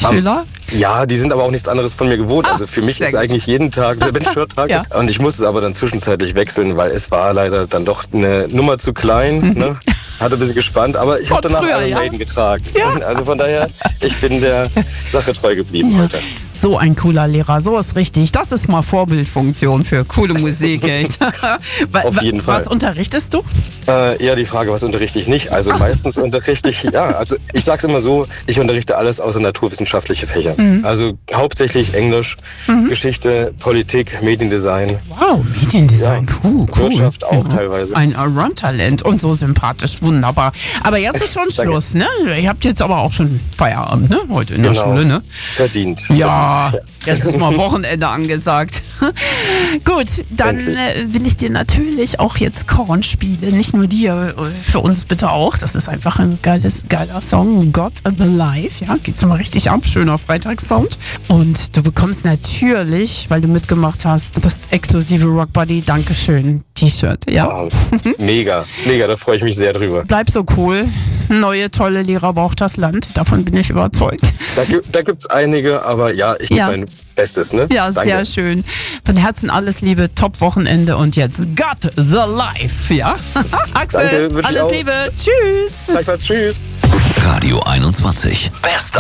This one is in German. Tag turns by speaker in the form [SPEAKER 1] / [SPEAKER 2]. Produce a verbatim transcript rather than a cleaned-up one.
[SPEAKER 1] Schüler?
[SPEAKER 2] Ja, die sind aber auch nichts anderes von mir gewohnt.
[SPEAKER 1] Ah,
[SPEAKER 2] also für mich
[SPEAKER 1] sehr
[SPEAKER 2] ist
[SPEAKER 1] gut.
[SPEAKER 2] eigentlich jeden Tag der Ben-Shirt-Tag.
[SPEAKER 1] Ja.
[SPEAKER 2] Und ich musste es aber dann zwischenzeitlich wechseln, weil es war leider dann doch eine Nummer zu klein. Ne? Hatte ein bisschen gespannt, aber ich habe
[SPEAKER 1] Von
[SPEAKER 2] danach
[SPEAKER 1] früher,
[SPEAKER 2] Iron
[SPEAKER 1] ja?
[SPEAKER 2] Maiden getragen.
[SPEAKER 1] Ja.
[SPEAKER 2] Also von daher, ich bin der Sache treu geblieben
[SPEAKER 1] Ja.
[SPEAKER 2] heute.
[SPEAKER 1] So ein cooler Lehrer, so ist richtig. Das ist mal Vorbildfunktion für coole Musik. Echt. Wa-
[SPEAKER 2] Auf jeden
[SPEAKER 1] wa-
[SPEAKER 2] Fall.
[SPEAKER 1] Was unterrichtest du?
[SPEAKER 2] Äh, eher die Frage, was unterrichte ich nicht? Also
[SPEAKER 1] Ach.
[SPEAKER 2] meistens unterrichte ich, ja, also ich sag's immer so, ich unterrichte alles außer naturwissenschaftliche Fächer.
[SPEAKER 1] Mhm.
[SPEAKER 2] Also hauptsächlich Englisch, Geschichte, Politik, Mediendesign,
[SPEAKER 1] Wow, Mediendesign,
[SPEAKER 2] Ja.
[SPEAKER 1] cool, cool.
[SPEAKER 2] Wirtschaft auch teilweise.
[SPEAKER 1] Ein Allround-Talent und so sympathisch, wunderbar. Aber jetzt ist schon
[SPEAKER 2] Danke.
[SPEAKER 1] Schluss, ne? Ihr habt jetzt aber auch schon Feierabend, ne? Heute in der
[SPEAKER 2] Genau.
[SPEAKER 1] Schule, ne?
[SPEAKER 2] Verdient.
[SPEAKER 1] Ja,
[SPEAKER 2] Verdient,
[SPEAKER 1] jetzt ist mal Wochenende angesagt. Gut, dann
[SPEAKER 2] Endlich.
[SPEAKER 1] äh, will ich dir natürlich auch jetzt Korn spielen. Nicht nur dir, äh, für uns bitte auch. Das ist einfach ein geiles, geiler Song. God Alive, ja, geht's nochmal richtig ab. Schöner Freitagssound. Und du bekommst natürlich, weil du mitgemacht hast, das exklusive Rock Buddy Dankeschön T-Shirt, ja?
[SPEAKER 2] Wow. Mega, mega, da freue ich mich sehr drüber.
[SPEAKER 1] Bleib so cool. Neue, tolle Lehrer braucht das Land. Davon bin ich überzeugt.
[SPEAKER 2] Da, gi- da gibt's einige, aber ja, ich gebe
[SPEAKER 1] Ja.
[SPEAKER 2] mein Bestes, ne?
[SPEAKER 1] Ja,
[SPEAKER 2] Danke.
[SPEAKER 1] sehr schön. Von Herzen alles Liebe, Top-Wochenende und jetzt Got the Life, ja? Axel,
[SPEAKER 2] Danke, wünsche ich
[SPEAKER 1] alles
[SPEAKER 2] auch.
[SPEAKER 1] Liebe, tschüss.
[SPEAKER 2] Gleichfalls, tschüss.
[SPEAKER 3] Radio einundzwanzig. Bester